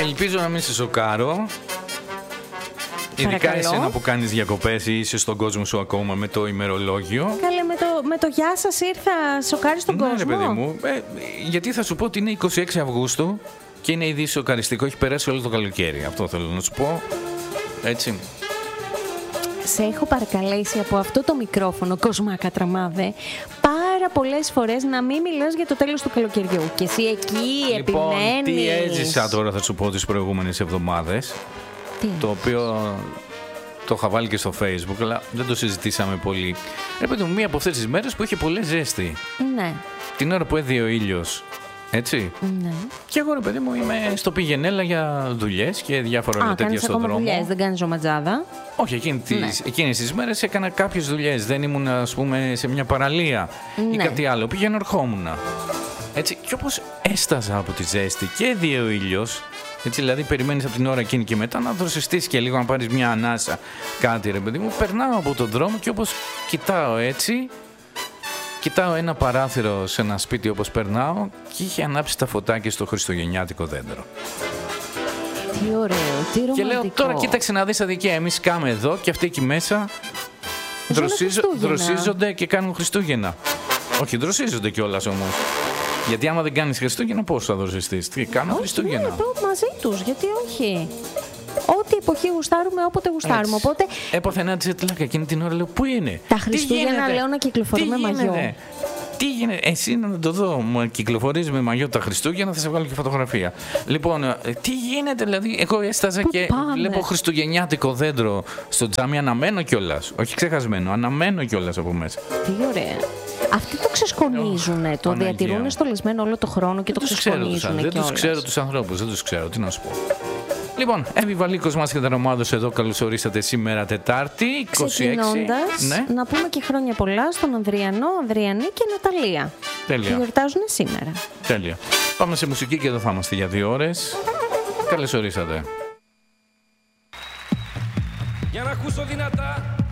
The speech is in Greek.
Ελπίζω να μην σε σοκάρω. Ειδικά εσένα που κάνεις διακοπές ή είσαι στον κόσμο σου ακόμα με το ημερολόγιο. Καλέ, με το γεια σας ήρθα, σοκάρεις τον κόσμο. Ναι, ρε παιδί μου, γιατί θα σου πω ότι είναι 26 Αυγούστου και είναι ήδη σοκαριστικό, έχει περάσει όλο το καλοκαίρι. Αυτό θέλω να σου πω. Έτσι. Σε έχω παρακαλέσει από αυτό το μικρόφωνο, Κοσμάκα Τραμάδε, πάρα πολλές φορές να μην μιλάς για το τέλος του καλοκαιριού. Και εσύ εκεί επιμένεις. Τι έζησα τώρα, θα σου πω, τις προηγούμενες εβδομάδες. Το οποίο το είχα βάλει και στο Facebook, αλλά δεν το συζητήσαμε πολύ. Ρε παιδί μου, μία από αυτές τις μέρες που είχε πολύ ζέστη. Ναι. Την ώρα που έδιε ο ήλιος. Έτσι. Ναι. Και εγώ, ρε παιδί μου, είμαι στο πηγενέλα για δουλειές και διάφορα τέτοια στον δρόμο. Δουλειές, δεν κάνεις ζωματζάδα. Όχι, εκείνες τις μέρες έκανα κάποιες δουλειές. Δεν ήμουν, ας πούμε, σε μια παραλία ή κάτι άλλο. Πήγαινα, ερχόμουν. Έτσι. Και όπως έσταζα από τη ζέστη και έδιε ο ήλιος. Έτσι, δηλαδή, περιμένεις από την ώρα εκείνη και μετά να δροσιστείς και λίγο, να πάρεις μια ανάσα. Κάτι, ρε παιδί μου. Περνάω από τον δρόμο και όπως κοιτάω έτσι. Κοιτάω ένα παράθυρο σε ένα σπίτι όπως περνάω και είχε ανάψει τα φωτάκια στο χριστουγεννιάτικο δέντρο. Τι ωραίο, τι ρομαντικό. Και λέω, τώρα κοίταξε να δεις αδικία, εμείς κάμε εδώ και αυτοί εκεί μέσα δροσίζονται και κάνουν Χριστούγεννα. Όχι, δροσίζονται κιόλας όμως. Γιατί άμα δεν κάνεις Χριστούγεννα, πώς θα δροσιστείς? Τι κάνουν Χριστούγεννα? Ναι, εδώ μαζί τους, γιατί όχι. Ό,τι εποχή γουστάρουμε, όποτε γουστάρουμε. Οπότε... Έπαθε ένα τζετλάκα εκείνη την ώρα, λέω, πού είναι? Τα Χριστούγεννα λέω να κυκλοφορούμε μαγιό. Τι γίνεται, εσύ να το δω, μου κυκλοφορείς με μαγιό τα Χριστούγεννα, θα σε βγάλω και φωτογραφία. Λοιπόν, τι γίνεται, δηλαδή, εγώ έσταζα και βλέπω χριστουγεννιάτικο δέντρο στο τζάμι, αναμένω κιόλας. Όχι ξεχασμένο, αναμένω κιόλας από μέσα. Τι ωραία. Αυτοί το ξεσκονίζουνε, το διατηρούν στολισμένο όλο το χρόνο και το ξεσκονίζουνε. Δεν τους ξέρω τους ανθρώπους, δεν τους ξέρω, τι να σου πω. Λοιπόν, Εύη Βαλίκος, μας και Δρομάδος εδώ, καλώς ορίσατε σήμερα Τετάρτη, 26. Ξεκινώντας, να πούμε και χρόνια πολλά στον Ανδριανό, Ανδριανή και Ναταλία. Τέλεια. Που γιορτάζουν σήμερα. Τέλεια. Πάμε σε μουσική και εδώ θα είμαστε για 2 ώρες. Καλώς ορίσατε. Για να ακούσω δυνατά.